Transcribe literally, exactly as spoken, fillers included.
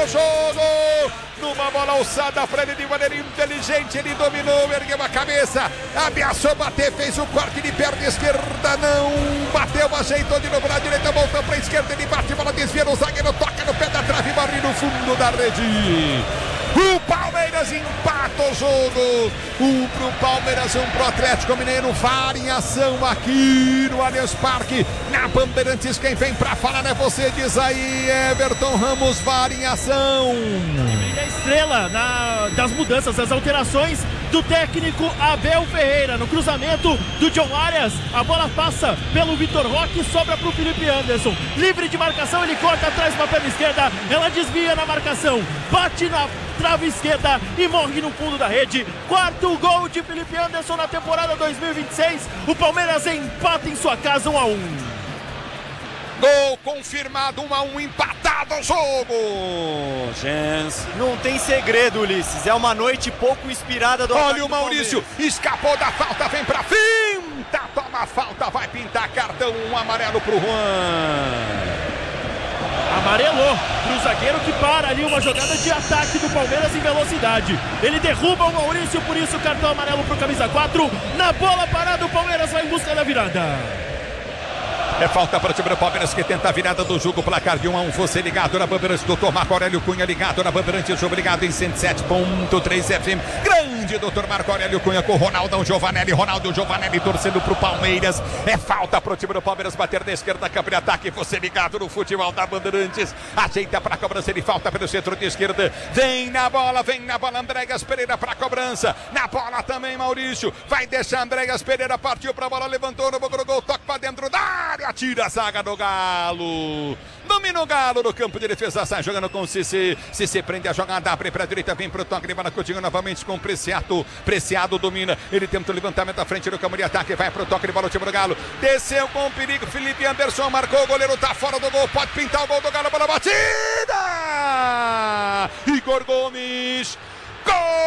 o jogo. Numa bola alçada para ele de maneira inteligente, ele dominou, ergueu a cabeça, ameaçou bater, fez o corte de perna esquerda, não bateu, ajeitou de novo na direita, voltou para a esquerda, ele bate, bola desvia no zagueiro, toca no pé da trave, barre no fundo da rede. O Palmeiras empata o jogo. Um pro Palmeiras, um pro Atlético Mineiro. V A R em ação aqui no Allianz Parque. Na Bandeirantes, quem vem pra falar é você, diz aí, Everton Ramos. V A R em ação. E a estrela na, das mudanças, das alterações do técnico Abel Ferreira. No cruzamento do John Arias, a bola passa pelo Vitor Roque e sobra pro Felipe Anderson. Livre de marcação, ele corta atrás com a perna esquerda. Ela desvia na marcação, bate na trave esquerda e morre no fundo da rede. Quarto gol de Felipe Anderson na temporada dois mil e vinte e seis. O Palmeiras empata em sua casa um a um. Gol confirmado, um a um, empatado o jogo. Chance. Não tem segredo, Ulisses. É uma noite pouco inspirada do Olha o Maurício, escapou da falta, vem pra finta, toma a falta, vai pintar cartão, um amarelo pro Juan. Amarelou pro zagueiro que para ali uma jogada de ataque do Palmeiras em velocidade. Ele derruba o Maurício, por isso cartão amarelo pro camisa quatro. Na bola parada, o Palmeiras vai em busca da virada. É falta para o time do Palmeiras que tenta a virada do jogo, placar de um a um. Você ligado na Bandeirantes, doutor Marco Aurélio Cunha ligado na Bandeirantes, obrigado em cento e sete ponto três F M. Grande doutor Marco Aurélio Cunha com Ronaldo Giovanelli, Ronaldo Giovanelli torcendo pro Palmeiras. É falta para o time do Palmeiras bater na esquerda, campo de ataque. Você ligado no futebol da Bandeirantes, ajeita para a cobrança, ele falta pelo centro de esquerda. Vem na bola, vem na bola, Andréas Pereira para a cobrança. Na bola também Maurício, vai deixar Andréas Pereira, partiu para a bola, levantou no gol, toque para dentro da área. Tira a zaga do Galo. Domina o Galo no campo de defesa. Sai jogando com o Cissé. Cissé prende a jogada. Abre para a direita. Vem para o toque de bola. Coutinho novamente com o Preciado. Preciado domina. Ele tenta o levantamento à frente do campo de ataque. Vai para o toque de bola. O time do Galo. Desceu com o perigo. Felipe Anderson marcou. O goleiro está fora do gol. Pode pintar o gol do Galo. Bola batida. Igor Gomes.